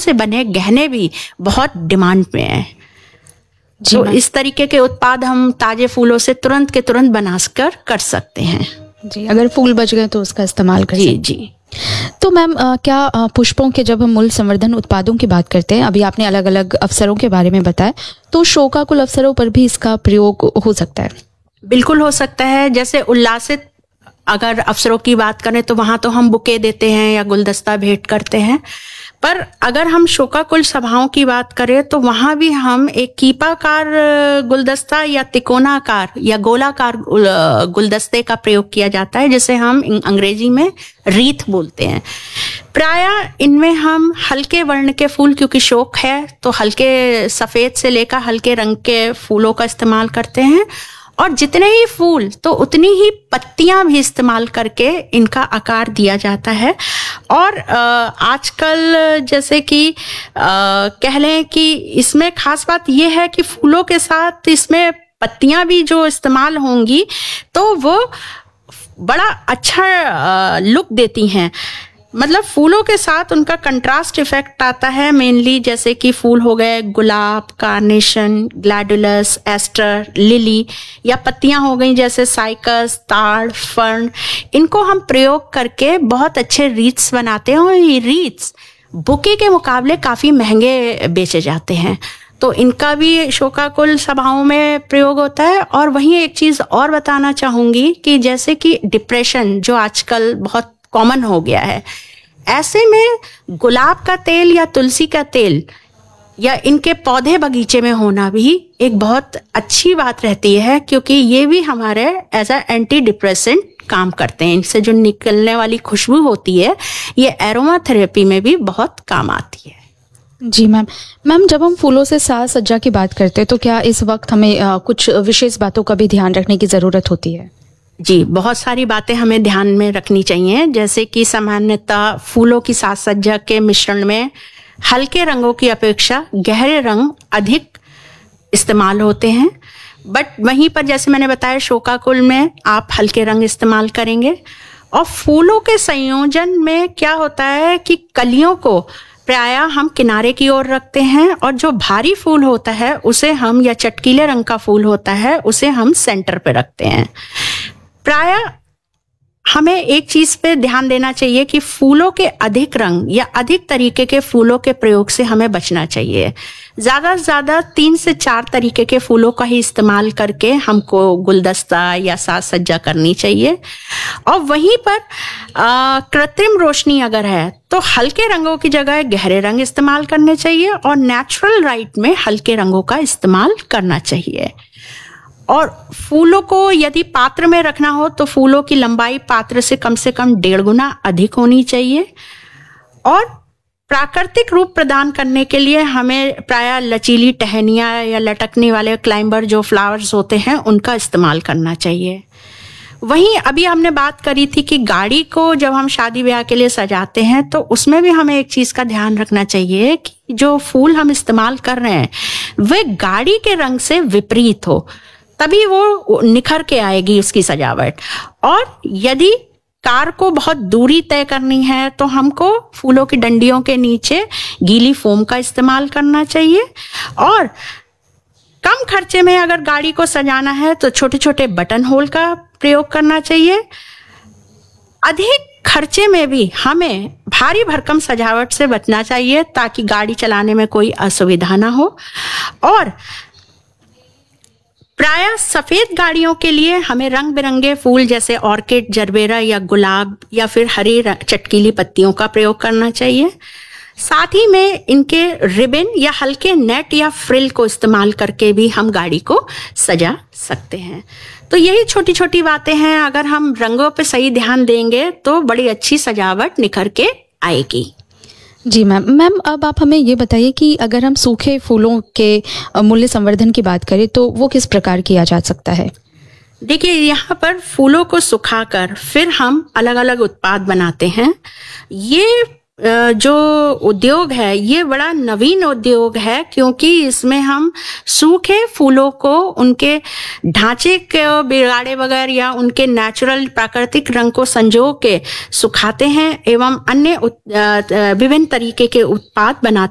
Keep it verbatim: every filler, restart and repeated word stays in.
से बने गहने भी बहुत डिमांड में हैं। तो इस तरीके के उत्पाद हम ताजे फूलों से तुरंत के तुरंत बनाकर कर सकते हैं। जी, अगर फूल बच गए तो उसका इस्तेमाल कर सकते हैं। जी जी। तो मैम क्या आ, पुष्पों के जब हम मूल्य संवर्धन उत्पादों की बात करते हैं, अभी आपने अलग अलग अवसरों के बारे में बताया, तो शोकाकुल अवसरों पर भी इसका प्रयोग हो सकता है? बिल्कुल हो सकता है। जैसे उल्लासित अगर अवसरों की बात करें तो वहां तो हम बुके देते हैं या गुलदस्ता भेंट करते हैं, पर अगर हम शोकाकुल सभाओं की बात करें तो वहां भी हम एक कीपाकार गुलदस्ता या तिकोनाकार या गोलाकार गुलदस्ते का प्रयोग किया जाता है, जिसे हम अंग्रेजी में रीथ बोलते हैं। प्रायः इनमें हम हल्के वर्ण के फूल, क्योंकि शोक है तो हल्के सफेद से लेकर हल्के रंग के फूलों का इस्तेमाल करते हैं, और जितने ही फूल तो उतनी ही पत्तियां भी इस्तेमाल करके इनका आकार दिया जाता है। और आजकल जैसे कि कह लें कि इसमें खास बात यह है कि फूलों के साथ इसमें पत्तियां भी जो इस्तेमाल होंगी तो वो बड़ा अच्छा लुक देती हैं। मतलब फूलों के साथ उनका कंट्रास्ट इफेक्ट आता है मेनली, जैसे कि फूल हो गए गुलाब, कार्नेशन, ग्लैडुलस, एस्टर, लिली, या पत्तियां हो गई जैसे साइकस, ताड़, फर्न। इनको हम प्रयोग करके बहुत अच्छे रीट्स बनाते हैं, और ये रीट्स बुके के मुकाबले काफ़ी महंगे बेचे जाते हैं। तो इनका भी शोकाकुल सभाओं में प्रयोग होता है। और वहीं एक चीज़ और बताना चाहूँगी कि जैसे कि डिप्रेशन जो आजकल बहुत कॉमन हो गया है, ऐसे में गुलाब का तेल या तुलसी का तेल या इनके पौधे बगीचे में होना भी एक बहुत अच्छी बात रहती है, क्योंकि ये भी हमारे एज अ एंटी डिप्रेसेंट काम करते हैं। इनसे जो निकलने वाली खुशबू होती है ये एरोमा थेरेपी में भी बहुत काम आती है। जी मैम। मैम जब हम फूलों से साज सज्जा की बात करते हैं तो क्या इस वक्त हमें आ, कुछ विशेष बातों का भी ध्यान रखने की ज़रूरत होती है? जी, बहुत सारी बातें हमें ध्यान में रखनी चाहिए। जैसे कि सामान्यतः फूलों की साज सज्जा के मिश्रण में हल्के रंगों की अपेक्षा गहरे रंग अधिक इस्तेमाल होते हैं, बट वहीं पर जैसे मैंने बताया शोकाकुल में आप हल्के रंग इस्तेमाल करेंगे। और फूलों के संयोजन में क्या होता है कि कलियों को प्रायः हम किनारे की ओर रखते हैं, और जो भारी फूल होता है उसे हम, या चटकीले रंग का फूल होता है उसे हम सेंटर पे रखते हैं। प्रायः हमें एक चीज पे ध्यान देना चाहिए कि फूलों के अधिक रंग या अधिक तरीके के फूलों के प्रयोग से हमें बचना चाहिए। ज्यादा से ज्यादा तीन से चार तरीके के फूलों का ही इस्तेमाल करके हमको गुलदस्ता या साज सज्जा करनी चाहिए। और वहीं पर आ, कृत्रिम रोशनी अगर है तो हल्के रंगों की जगह गहरे रंग इस्तेमाल करने चाहिए, और नेचुरल लाइट में हल्के रंगों का इस्तेमाल करना चाहिए। और फूलों को यदि पात्र में रखना हो तो फूलों की लंबाई पात्र से कम से कम डेढ़ गुना अधिक होनी चाहिए। और प्राकृतिक रूप प्रदान करने के लिए हमें प्रायः लचीली टहनियाँ या लटकने वाले क्लाइंबर जो फ्लावर्स होते हैं उनका इस्तेमाल करना चाहिए। वहीं अभी हमने बात करी थी कि गाड़ी को जब हम शादी ब्याह के लिए सजाते हैं तो उसमें भी हमें एक चीज़ का ध्यान रखना चाहिए कि जो फूल हम इस्तेमाल कर रहे हैं वे गाड़ी के रंग से विपरीत हो, तभी वो निखर के आएगी उसकी सजावट। और यदि कार को बहुत दूरी तय करनी है तो हमको फूलों की डंडियों के नीचे गीली फोम का इस्तेमाल करना चाहिए। और कम खर्चे में अगर गाड़ी को सजाना है तो छोटे छोटे बटन होल का प्रयोग करना चाहिए। अधिक खर्चे में भी हमें भारी भरकम सजावट से बचना चाहिए ताकि गाड़ी चलाने में कोई असुविधा ना हो। और प्रायः सफेद गाड़ियों के लिए हमें रंग बिरंगे फूल जैसे ऑर्किड, जरबेरा या गुलाब या फिर हरी चटकीली पत्तियों का प्रयोग करना चाहिए। साथ ही में इनके रिबन या हल्के नेट या फ्रिल को इस्तेमाल करके भी हम गाड़ी को सजा सकते हैं। तो यही छोटी छोटी बातें हैं, अगर हम रंगों पे सही ध्यान देंगे तो बड़ी अच्छी सजावट निखर के आएगी। जी मैम। मैम अब आप हमें ये बताइए कि अगर हम सूखे फूलों के मूल्य संवर्धन की बात करें तो वो किस प्रकार किया जा सकता है? देखिए, यहाँ पर फूलों को सुखाकर फिर हम अलग अलग उत्पाद बनाते हैं। ये जो उद्योग है ये बड़ा नवीन उद्योग है, क्योंकि इसमें हम सूखे फूलों को उनके ढांचे के बिगाड़े बगैर या उनके नेचुरल प्राकृतिक रंग को संजो के सुखाते हैं एवं अन्य विभिन्न तरीके के उत्पाद बनाते